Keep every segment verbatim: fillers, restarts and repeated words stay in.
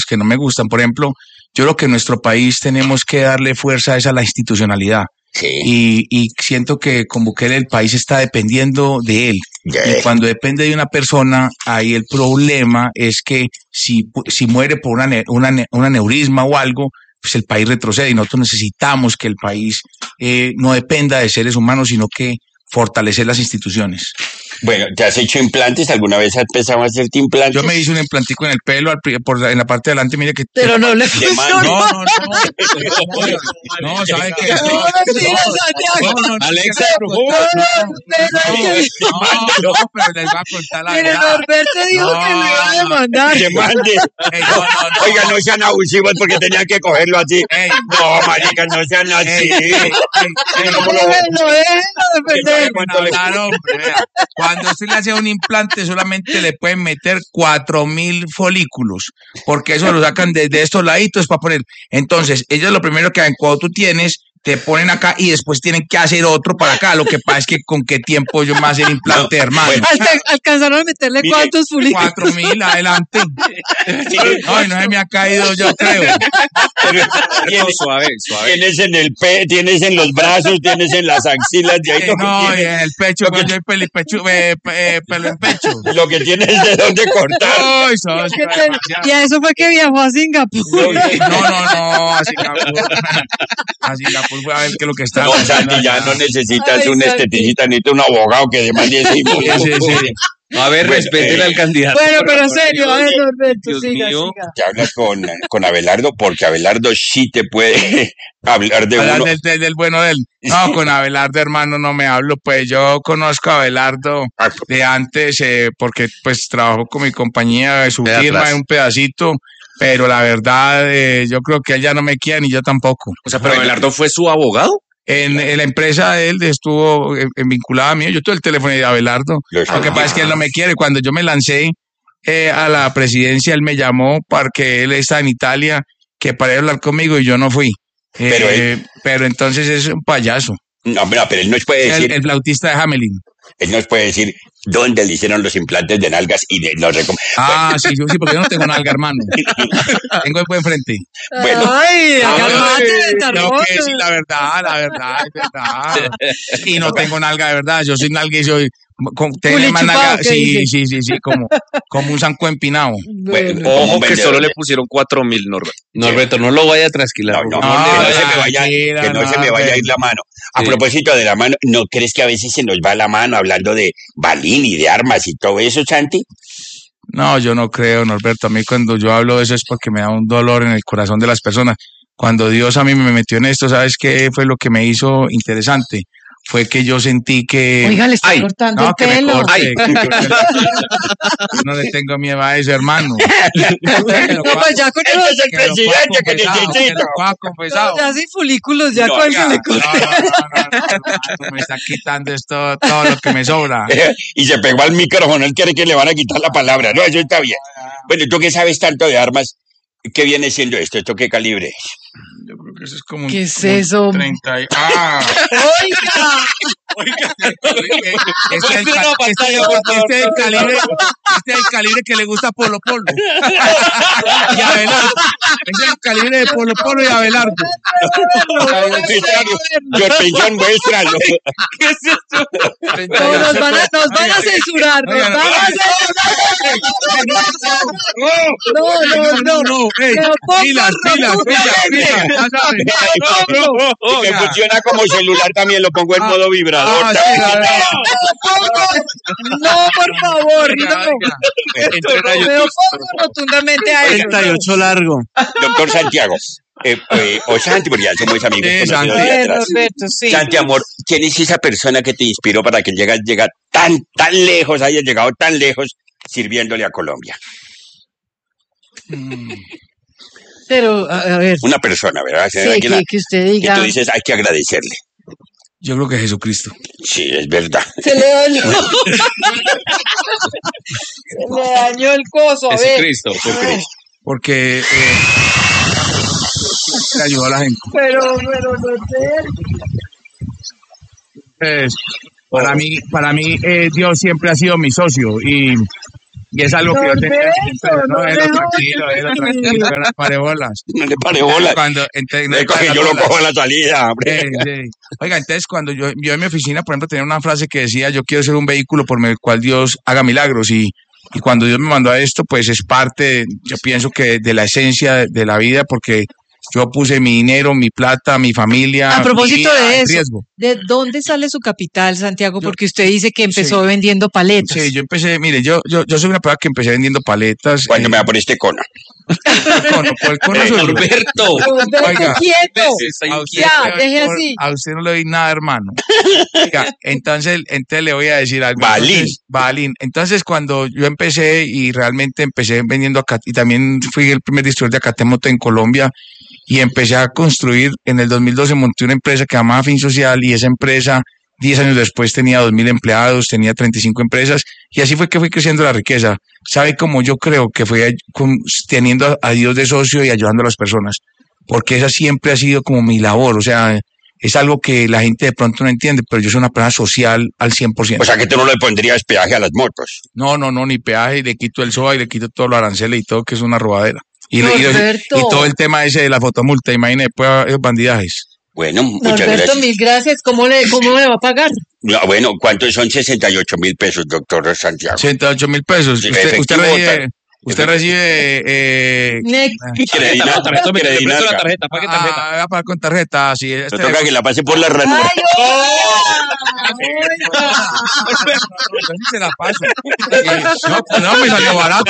que no me gustan. Por ejemplo, yo creo que en nuestro país tenemos que darle fuerza a esa la institucionalidad. Sí. Y, y siento que con Bukele el país está dependiendo de él. Yeah. Y cuando depende de una persona, ahí el problema es que si, si muere por una, una, un aneurisma o algo, pues el país retrocede y nosotros necesitamos que el país eh, no dependa de seres humanos, sino que fortalecer las instituciones. Bueno, ¿te has hecho implantes? ¿Alguna vez has pensado en hacerte implantes? Yo me hice un implantico en el pelo, al, por, en la parte de adelante, mire que... Pero no le funcionó. No, no, no. No, ¿sabe qué? No, mentira, Santiago. Alexa, no, no, no, pero les va a contar la Mire, verdad. Norberto dijo No. que me iba a demandar. Demande. Ey, no, no, no. Oiga, no sean abusivos porque tenían que cogerlo así. Ey. No, marica, no sean así. Ey, ey, ey, ey, Déjenlo, déjenlo defender. Cuando, hablar, hombre, vea, cuando usted le hace un implante solamente le pueden meter cuatro mil folículos, porque eso lo sacan de, de estos laditos para poner. Entonces, ellos lo primero que hacen cuando tú tienes, te ponen acá y después tienen que hacer otro para acá. Lo que pasa es que con qué tiempo yo me hacen implante, hermano. Alca- ¿Alcanzaron a meterle Mire, cuántos folículos? Cuatro mil adelante. Ay, no se me ha caído, yo creo. Pero No, tienes, suave, suave. tienes en el pe, tienes en los brazos, tienes en las axilas, de ahí Eh, lo que no, y tienes, en el pecho, lo que- cuando yo hay peli- pecho, eh, pe- eh, pelo en pecho. lo que tienes de dónde cortar. Ay, sos- ¿Qué te- Y a eso fue que viajó a Singapur. No, no, no, a Singapur. A Singapur fue a ver qué es lo que está No, pasando Santi, ya allá. no necesitas Ay, un Santi. esteticista, necesitas un abogado que demande ese Sí, sí, sí. A ver, Bueno, respeten eh, al candidato. Bueno, pero en serio, a ver, Norberto, Dios siga, mío. siga. Te hablas con, con Abelardo porque Abelardo sí te puede hablar de Hablar uno. del, del, del bueno de él. No, con Abelardo, hermano, no me hablo. Pues yo conozco a Abelardo de antes, eh, porque pues trabajo con mi compañía, su De firma Atlas. en un pedacito. Pero la verdad, eh, yo creo que él ya no me quiere ni yo tampoco. O sea, pero Abelardo fue su abogado. En, en la empresa de él estuvo eh, vinculada a mí. Yo tuve el teléfono de Abelardo. Lo Lo que sabía. pasa es que él no me quiere. Cuando yo me lancé eh, a la presidencia, él me llamó porque él está en Italia, que para ir a hablar conmigo y yo no fui. Eh, Pero él- pero entonces es un payaso. No, no, pero él nos puede El, decir, el flautista de Hamelin. él nos puede decir dónde le hicieron los implantes de nalgas y de, los recom- Ah, sí, yo sí, porque yo no tengo nalga, hermano. Tengo el buen frente. Bueno. Ay, Ay, calmate, tengo Tarboso. que decir la verdad, la verdad, es verdad. Y no tengo nalga de verdad, yo soy nalga y soy... Con, tengo Culi más chupado, nalga, ¿qué sí, dice? sí, sí, sí, como, como un zanco empinado. Bueno, Bueno. como Ojo que vendedor solo le de- pusieron cuatro mil, Norberto. Norberto, no lo vaya a trasquilar. No, no, No, que no se me vaya, tranquila, que no no, se me vaya a ir la mano. A Sí. propósito de la mano, ¿no crees que a veces se nos va la mano hablando de balín y de armas y todo eso, Santi? No, yo no creo, Norberto. A mí cuando yo hablo de eso es porque me da un dolor en el corazón de las personas. Cuando Dios a mí me metió en esto, ¿sabes qué fue lo que me hizo interesante? Fue que yo sentí que... Oiga, le está Ay, cortando No, el que me pelo. corte. Ay. que me corte. Yo no le tengo miedo a eso, hermano. No, pues ya con Este es el Que lo presidente pueda que confesado, que necesito. lo pueda confesado. ya sin folículos, ya No, con el que oiga, le No, corte. no, no, no, no, me está quitando esto, todo lo que me sobra. Y se pegó al micrófono, él quiere que le van a quitar la palabra. No, eso está bien. Bueno, ¿tú qué sabes tanto de armas? ¿Qué viene siendo esto? ¿Esto qué calibre es? Yo creo que eso es como un, ¿Qué es como un eso? treinta y... Ah, Oiga, oiga, este es el, ca- este, este es el calibre, este es el calibre que le gusta a Polo Polo. Y a Abelardo. Este es el calibre de Polo Polo y Abelardo. Yo pichón, muéstralo. ¿Qué es esto? no, nos van a, nos van a censurar, nos Oiga, van a censurar. No, no, no. no, ey, Me opongo pilas, pilas, pilas, pilas, ya sabes. Y que funciona como celular también, lo pongo en Ah, modo vibrador. ah, sí, a ver. No, por favor, Oiga, no. oiga. Entren a Me YouTube. opongo rotundamente a eso. treinta y ocho largo. Doctor Santiago, eh, eh, o Santi, porque ya somos amigos Sí, conocidos Santi. de Bueno, atrás. Norberto, sí. Santi, amor, ¿quién es esa persona que te inspiró para que llegas llegar tan, tan lejos, hayas llegado tan lejos sirviéndole a Colombia? Pero, a, a ver, Una persona, ¿verdad? sí, Alguien a- que, que usted que diga. tú dices, hay que agradecerle. Yo creo que Jesucristo. Sí, es verdad. Se le dañó. Se le dañó el coso, a ver. Jesucristo. Jesucristo. Porque eh, le ayudó a la gente. Pero, pero no sé. Pues, para mí, para mí eh, Dios siempre ha sido mi socio y, Y es algo que yo tenía siempre, no, no, déjalo no, tranquilo, no, déjalo no, tranquilo, no le pare bolas. No le pare bola. Cuando, entonces, no Le le coge, pare yo lo bolas. cojo a la salida, hombre. Sí, sí. Oiga, entonces cuando yo, yo en mi oficina, por ejemplo, tenía una frase que decía, yo quiero ser un vehículo por el cual Dios haga milagros, y, y cuando Dios me mandó a esto, pues es parte, yo pienso que de la esencia de, de la vida, porque yo puse mi dinero, mi plata, mi familia. A propósito mi vida de en eso, riesgo. ¿de dónde sale su capital, Santiago? Yo- Porque usted dice que empezó Sí. vendiendo paletas. Sí, yo empecé, mire, yo, yo, yo soy una persona que empecé vendiendo paletas. Cuando eh, me va por este cono. el cono, por el cono soy yo. Norberto. Roberto, Oiga. quieto. Está A usted, Ya, le- deje por- así. a usted no le doy nada, hermano. Oiga, entonces, entonces le voy a decir algo. Balín. Entonces, Balín. Entonces, cuando yo empecé y realmente empecé vendiendo acá, y también fui el primer distribuidor de Acatemoto en Colombia, y empecé a construir, en el dos mil doce monté una empresa que se llamaba Fin Social, y esa empresa, diez años después, tenía dos mil empleados, tenía treinta y cinco empresas, y así fue que fui creciendo la riqueza. ¿Sabe cómo yo creo que fue con- teniendo a, a Dios de socio y ayudando a las personas? Porque esa siempre ha sido como mi labor, o sea, es algo que la gente de pronto no entiende, pero yo soy una persona social al cien por ciento. O sea que tú no le pondrías peaje a las motos. No, no, no, ni peaje, y le quito el S O A y le quito todos los aranceles y todo, que es una robadera. Y, le- y, Norberto. y todo el tema ese de la fotomulta, imagínate, pues, esos bandidajes. Bueno, muchas Norberto, gracias. mil gracias. ¿Cómo le, cómo le va a pagar? No, bueno, ¿cuántos son sesenta y ocho mil pesos, doctor Santiago? ochenta y ocho mil pesos. Sí, Usted, usted efectivo, recibe, tal. usted recibe, eh, Ne- Credina- Tarjeta, me Credinaca. presto la tarjeta, pague tarjeta. ah, voy a pagar con tarjeta, sí. Me Este, toca que la pase por la ranura. ¡Ay, oiga! yo sí se la paso. Y, no, con eso me salió barato.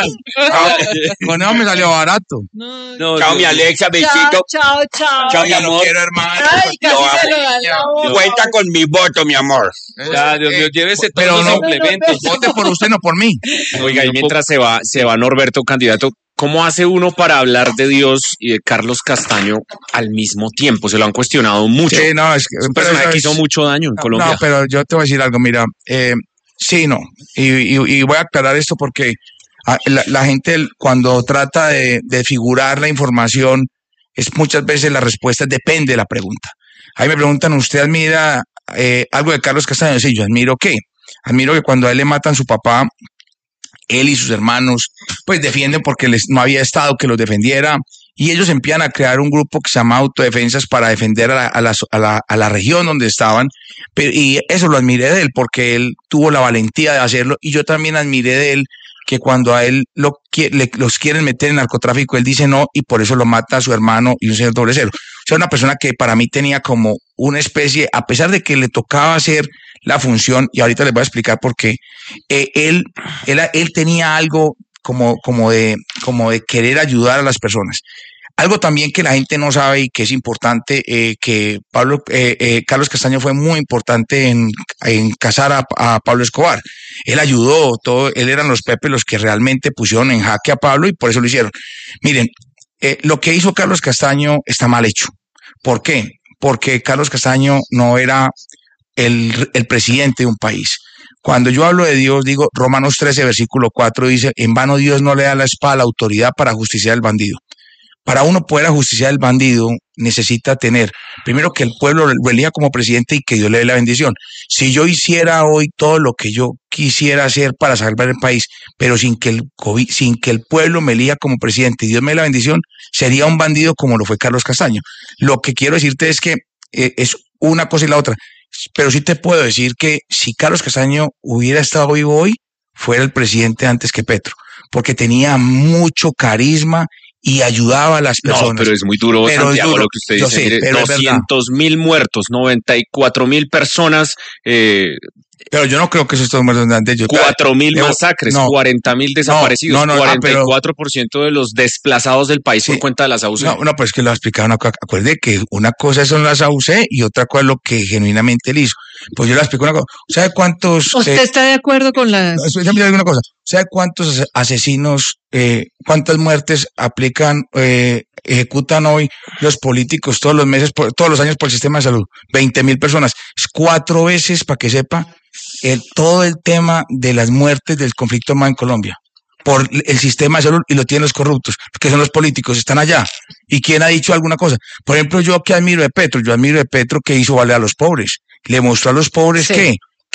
Con eso me salió barato. No, No, Chao, Dios mi mío. Alexa, besito. chao, chao, chao. Chao, mi Ya lo amor. quiero, hermano. Ay, casi Lo se lo da la boca. Cuenta con mi voto, mi amor. Ya, Dios mío, llévese todos Pero los no, implementos. vote por usted, no por mí. Oiga, y mientras se va, se va Norberto, candidato, ¿cómo hace uno para hablar de Dios y de Carlos Castaño al mismo tiempo? Se lo han cuestionado mucho. Sí, no, es que Es un pero personaje eso que es- hizo mucho daño en No, Colombia. no, pero yo te voy a decir algo, mira, eh, sí, no, y, y- y voy a aclarar esto porque ah, la, la gente cuando trata de, de figurar la información, es muchas veces la respuesta depende de la pregunta. Ahí me preguntan, ¿usted admira eh, algo de Carlos Castaño? Sí, yo admiro qué. Admiro que cuando a él le matan su papá, él y sus hermanos, pues defienden porque les, no había Estado que los defendiera, y ellos empiezan a crear un grupo que se llama Autodefensas para defender a la, a la, a la, a la región donde estaban, pero, y eso lo admiré de él porque él tuvo la valentía de hacerlo, y yo también admiré de él que cuando a él lo, le, los quieren meter en narcotráfico, él dice no, y por eso lo mata a su hermano y un señor doble cero. O sea, una persona que para mí tenía como una especie, a pesar de que le tocaba hacer la función, y ahorita les voy a explicar por qué, eh, él, él, él tenía algo como, como, de, como de querer ayudar a las personas. Algo también que la gente no sabe y que es importante, eh, que Pablo, eh, eh, Carlos Castaño fue muy importante en, en casar a, a Pablo Escobar. Él ayudó, todo, él eran los Pepe los que realmente pusieron en jaque a Pablo y por eso lo hicieron. Miren, eh, lo que hizo Carlos Castaño está mal hecho. ¿Por qué? Porque Carlos Castaño no era el, el presidente de un país. Cuando yo hablo de Dios, digo, Romanos trece, versículo cuatro, dice, en vano Dios no le da la espada a la autoridad para justiciar al bandido. Para uno poder ajusticiar al bandido, necesita tener, primero, que el pueblo lo elija como presidente y que Dios le dé la bendición. Si yo hiciera hoy todo lo que yo quisiera hacer para salvar el país, pero sin que el, sin que el pueblo me elija como presidente y Dios me dé la bendición, sería un bandido como lo fue Carlos Castaño. Lo que quiero decirte es que eh, es una cosa y la otra. Pero sí te puedo decir que si Carlos Castaño hubiera estado vivo hoy, fuera el presidente antes que Petro, porque tenía mucho carisma y ayudaba a las personas. No, pero es muy duro, Pero es Santiago, duro. lo que usted Yo dice. sé, Mire, pero es verdad. doscientos mil muertos, noventa y cuatro mil personas, eh, Pero yo no creo que eso esté muerto antes. Yo, cuatro mil Yo- masacres, no. cuarenta mil desaparecidos, no, no, ah, cuarenta y cuatro por ciento de los desplazados del país Sí. por cuenta de las A U C. No, no, pues es que lo ha explicado una cosa. Acuerde que una cosa son las A U C y otra cosa es lo que genuinamente él hizo. Pues yo le explico una cosa. ¿Sabe cuántos? ¿Usted eh, está de acuerdo con las...? no, déjame decir una cosa. ¿Sabe cuántos asesinos, eh, cuántas muertes aplican, eh, ejecutan hoy los políticos todos los meses, por, todos los años por el sistema de salud? veinte mil personas. Es cuatro veces, para que sepa, el, todo el tema de las muertes del conflicto armado en Colombia por el sistema de salud, y lo tienen los corruptos, que son los políticos, están allá. ¿Y quién ha dicho alguna cosa? Por ejemplo, yo que admiro de Petro, yo admiro de Petro que hizo valer a los pobres. Le mostró a los pobres Sí. que,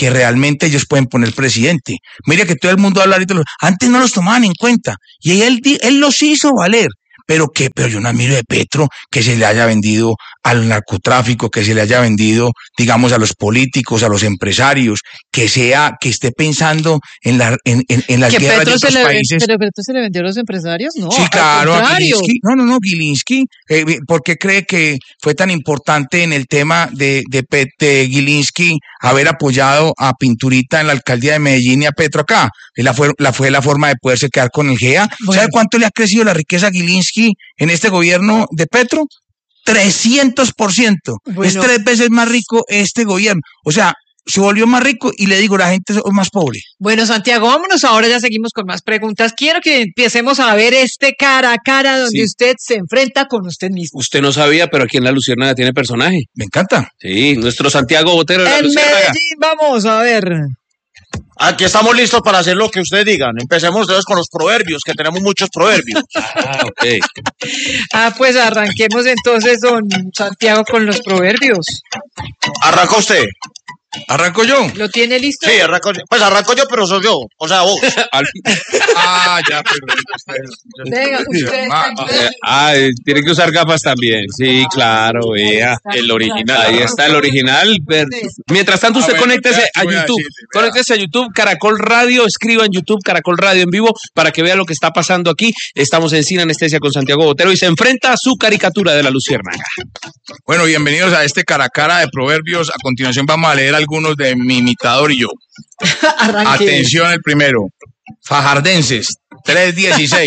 que realmente ellos pueden poner presidente. Mire que todo el mundo habla ahorita, antes no los tomaban en cuenta, y él, él los hizo valer. Pero que, pero yo no admiro de Petro que se le haya vendido al narcotráfico, que se le haya vendido, digamos, a los políticos, a los empresarios, que sea, que esté pensando en la, en, en, en las ¿Que guerras Petro de se otros le, países. pero Petro se le vendió a los empresarios? No, Sí, al claro, a contrario. Gilinski. No, no, no, Gilinski. Eh, ¿Por qué cree que fue tan importante en el tema de, de, de Gilinski haber apoyado a Pinturita en la alcaldía de Medellín y a Petro acá? La fue la, fue la forma de poderse quedar con el G E A. Bueno. ¿Sabe cuánto le ha crecido la riqueza a Gilinski en este gobierno de Petro? trescientos por ciento. Bueno. Es tres veces más rico este gobierno. O sea, se volvió más rico y le digo, la gente es más pobre. Bueno, Santiago, vámonos ahora, ya seguimos con más preguntas. Quiero que empecemos a ver este cara a cara donde Sí. usted se enfrenta con usted mismo. Usted no sabía, pero aquí en La Luciérnaga tiene personaje. Me encanta. Sí, nuestro Santiago Botero de La En Luciérnaga. Medellín, vamos a ver. Aquí estamos listos para hacer lo que ustedes digan. Empecemos entonces con los proverbios, que tenemos muchos proverbios. Ah, ok. Ah, pues arranquemos entonces, don Santiago, con los proverbios. Arranca usted. ¿Arranco yo? ¿Lo tiene listo? Sí, arranco yo. Pues arranco yo, pero soy yo. O sea, vos. Al- Ah, ya, pero Venga, usted. Ah, eh, ah, eh, tiene que usar gafas también. Sí, claro, vea. El original. Ahí está el original. Ver- Mientras tanto, usted A ver, conéctese ya, a voy a YouTube. decirte, vea. Conéctese a YouTube, Caracol Radio. Escriba en YouTube, Caracol Radio en vivo, para que vea lo que está pasando aquí. Estamos en Sin Anestesia con Santiago Botero y se enfrenta a su caricatura de La Luciérnaga. Bueno, bienvenidos a este cara a cara de proverbios. A continuación vamos a leer algunos de mi imitador y yo. Arranque. Atención el primero. Fajardenses, tres dieciséis.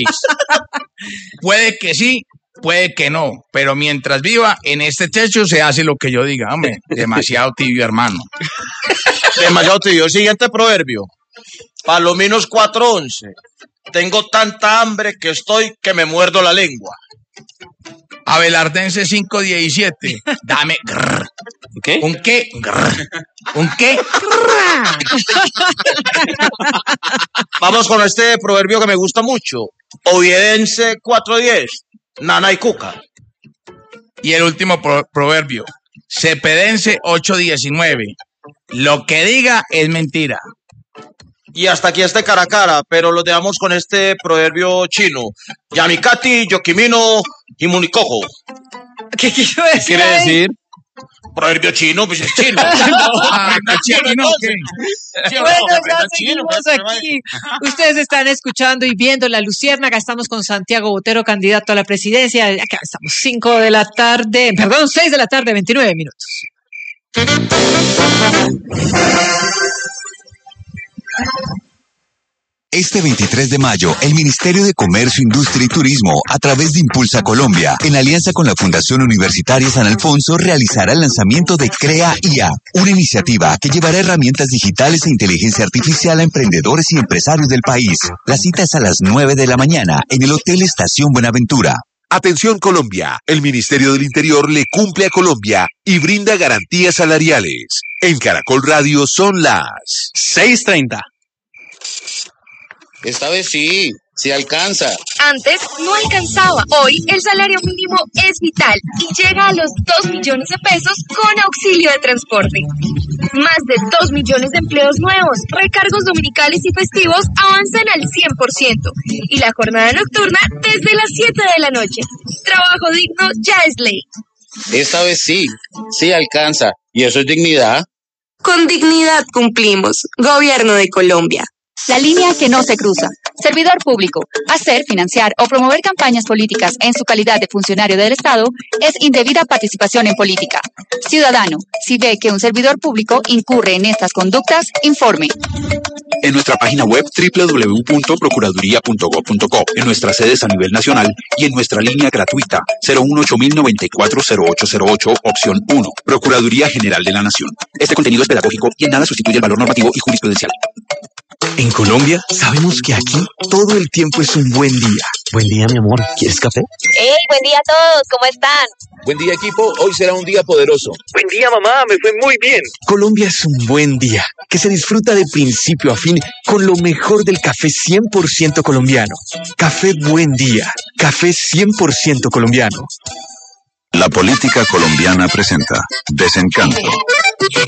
Puede que sí, puede que no, pero mientras viva en este techo se hace lo que yo diga. Hombre, demasiado tibio, hermano. Demasiado tibio. Siguiente proverbio. Palominos cuatro once. Tengo tanta hambre que estoy que me muerdo la lengua. Abelardense cinco diecisiete. Dame grrr. ¿Qué? ¿Un qué? Grrr. ¿Un qué? Vamos con este proverbio que me gusta mucho. Oviedense cuatro diez. Nana y cuca. Y el último pro- proverbio. Cepedense ocho diecinueve. Lo que diga es mentira. Y hasta aquí este cara a cara, pero lo dejamos con este proverbio chino. Yamikati, Yokimino y Munikojo. ¿Qué quiso ¿Qué decir? quiere ahí? decir? Proverbio chino, pues es chino. Ah, chino, ¿no? ¿Qué? Bueno, ya seguimos aquí. Ustedes están escuchando y viendo La Luciérnaga. Estamos con Santiago Botero, candidato a la presidencia. Acá estamos, cinco de la tarde, perdón, seis de la tarde, veintinueve minutos. Este veintitrés de mayo, el Ministerio de Comercio, Industria y Turismo, a través de Impulsa Colombia, en alianza con la Fundación Universitaria San Alfonso, realizará el lanzamiento de Crea I A, una iniciativa que llevará herramientas digitales e inteligencia artificial a emprendedores y empresarios del país. La cita es a las nueve de la mañana en el Hotel Estación Buenaventura. Atención Colombia, el Ministerio del Interior le cumple a Colombia y brinda garantías salariales. En Caracol Radio son las seis treinta. Esta vez sí, sí alcanza. Antes no alcanzaba. Hoy el salario mínimo es vital y llega a los dos millones de pesos con auxilio de transporte. Más de dos millones de empleos nuevos, recargos dominicales y festivos avanzan al cien por ciento. Y la jornada nocturna desde las siete de la noche. Trabajo digno ya es ley. Esta vez sí, sí alcanza. ¿Y eso es dignidad? Con dignidad cumplimos. Gobierno de Colombia. La línea que no se cruza. Servidor público. Hacer, financiar o promover campañas políticas en su calidad de funcionario del Estado es indebida participación en política. Ciudadano, si ve que un servidor público incurre en estas conductas, informe. En nuestra página web doble u doble u doble u punto procuraduría punto gob punto co, en nuestras sedes a nivel nacional y en nuestra línea gratuita cero uno ocho mil noventa y cuatro cero ocho cero ocho, opción uno, Procuraduría General de la Nación. Este contenido es pedagógico y en nada sustituye el valor normativo y jurisprudencial. En Colombia sabemos que aquí todo el tiempo es un buen día. Buen día, mi amor. ¿Quieres café? ¡Hey! Buen día a todos. ¿Cómo están? Buen día, equipo. Hoy será un día poderoso. Buen día, mamá. Me fue muy bien. Colombia es un buen día que se disfruta de principio a fin con lo mejor del café cien por ciento colombiano. Café Buen Día. Café cien por ciento colombiano. La política colombiana presenta Desencanto.